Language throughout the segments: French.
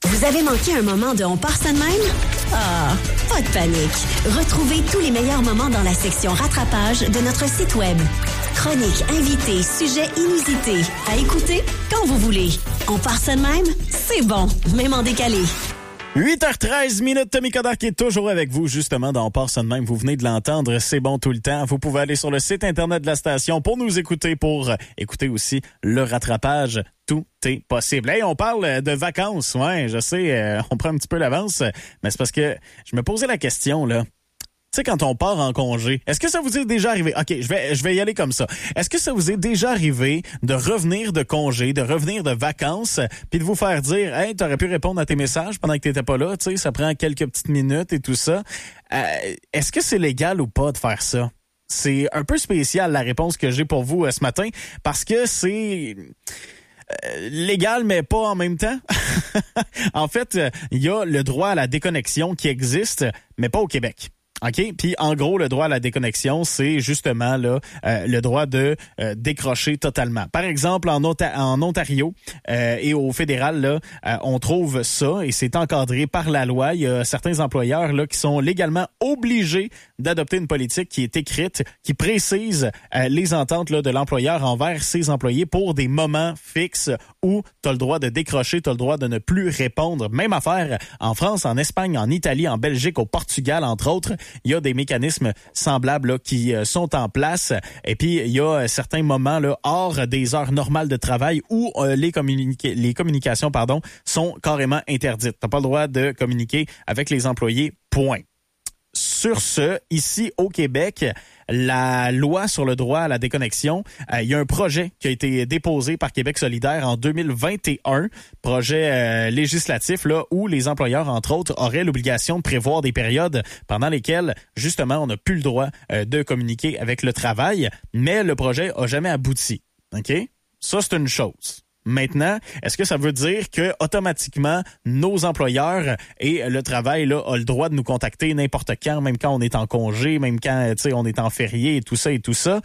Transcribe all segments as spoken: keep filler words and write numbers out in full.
Vous avez manqué un moment de On part ça de même? Ah, pas de panique. Retrouvez tous les meilleurs moments dans la section rattrapage de notre site web. Chroniques, invités, sujets inusités. À écouter quand vous voulez. On part ça de même? C'est bon, même en décalé. huit heures treize minutes, Tommy Coderre qui est toujours avec vous, justement, dans On part ça de même. Vous venez de l'entendre, c'est bon tout le temps. Vous pouvez aller sur le site Internet de la station pour nous écouter, pour écouter aussi le rattrapage. Tout est possible. Hey, on parle de vacances, ouais, je sais, euh, on prend un petit peu l'avance, mais c'est parce que je me posais la question, là. Tu sais, quand on part en congé, est-ce que ça vous est déjà arrivé? OK, je vais, je vais y aller comme ça. Est-ce que ça vous est déjà arrivé de revenir de congé, de revenir de vacances, puis de vous faire dire, hey, t'aurais pu répondre à tes messages pendant que t'étais pas là, tu sais, ça prend quelques petites minutes et tout ça. Euh, est-ce que c'est légal ou pas de faire ça? C'est un peu spécial, la réponse que j'ai pour vous euh, ce matin, parce que c'est... Euh, légal, mais pas en même temps. En fait, il y a le droit à la déconnexion qui existe, mais pas au Québec. OK? Puis, en gros, le droit à la déconnexion, c'est justement là euh, le droit de euh, décrocher totalement. Par exemple, en, Onta- en Ontario euh, et au fédéral, là, euh, on trouve ça et c'est encadré par la loi. Il y a certains employeurs là qui sont légalement obligés d'adopter une politique qui est écrite, qui précise euh, les ententes là, de l'employeur envers ses employés pour des moments fixes où tu as le droit de décrocher, tu as le droit de ne plus répondre. Même affaire en France, en Espagne, en Italie, en Belgique, au Portugal, entre autres. Il y a des mécanismes semblables là, qui euh, sont en place. Et puis, il y a euh, certains moments là, hors des heures normales de travail où euh, les, communica- les communications pardon, sont carrément interdites. Tu n'as pas le droit de communiquer avec les employés, point. Sur ce, ici au Québec, la loi sur le droit à la déconnexion, euh, il y a un projet qui a été déposé par Québec solidaire en deux mille vingt et un, projet euh, législatif là où les employeurs, entre autres, auraient l'obligation de prévoir des périodes pendant lesquelles, justement, on n'a plus le droit euh, de communiquer avec le travail, mais le projet a jamais abouti. OK? Ça, c'est une chose. Maintenant, est-ce que ça veut dire que automatiquement nos employeurs et le travail là a le droit de nous contacter n'importe quand, même quand on est en congé, même quand tu sais on est en férié et tout ça et tout ça?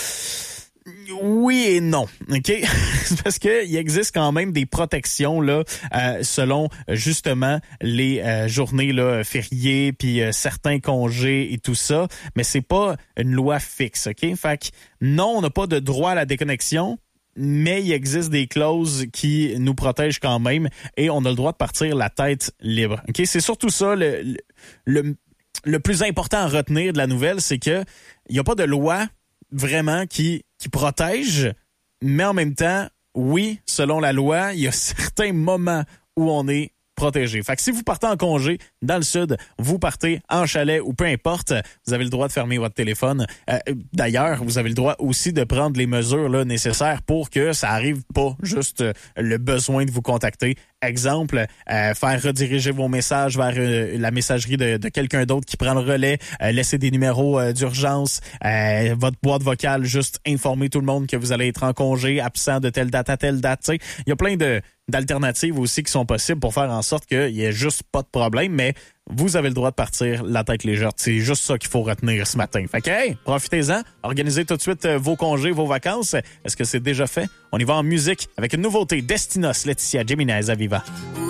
Oui et non, ok. Parce que il existe quand même des protections là, euh, selon justement les euh, journées là fériées puis euh, certains congés et tout ça, mais c'est pas une loi fixe, ok. Fait que non, on n'a pas de droit à la déconnexion. Mais il existe des clauses qui nous protègent quand même et on a le droit de partir la tête libre. Ok, c'est surtout ça le, le, le plus important à retenir de la nouvelle, c'est que il n'y a pas de loi vraiment qui, qui protège, mais en même temps, oui, selon la loi, il y a certains moments où on est protégé. Fait que si vous partez en congé dans le sud, vous partez en chalet ou peu importe, vous avez le droit de fermer votre téléphone. Euh, d'ailleurs, vous avez le droit aussi de prendre les mesures là, nécessaires pour que ça arrive pas juste euh, le besoin de vous contacter. Exemple, euh, faire rediriger vos messages vers euh, la messagerie de, de quelqu'un d'autre qui prend le relais, euh, laisser des numéros euh, d'urgence, euh, votre boîte vocale, juste informer tout le monde que vous allez être en congé, absent de telle date à telle date. T'sais. Il y a plein de d'alternatives aussi qui sont possibles pour faire en sorte qu'il y ait juste pas de problème, mais vous avez le droit de partir la tête légère. C'est juste ça qu'il faut retenir ce matin. Fait que, hey, profitez-en. Organisez tout de suite vos congés, vos vacances. Est-ce que c'est déjà fait? On y va en musique avec une nouveauté. Destinos, Laetitia Jiménez, Aviva.